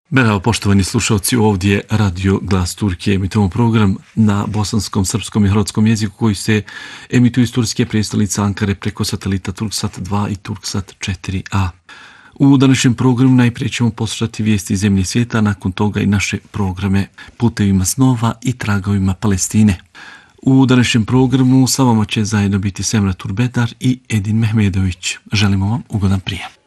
Bravo, poštovani slušalci, ovdje je Radio Glas Turkije. Emitujemo program na bosanskom, srpskom i hrvatskom jeziku koji se emituje iz Turske prijestolnice Ankare preko satelita Turksat 2 i Turksat 4a. U današnjem programu najprije ćemo poslušati vijesti iz zemlje i svijeta, nakon toga i naše programe Putevima snova i Tragovima Palestine. U današnjem programu sa vama će zajedno biti Semra Turbedar i Edin Mehmedović. Želimo vam ugodan prijem.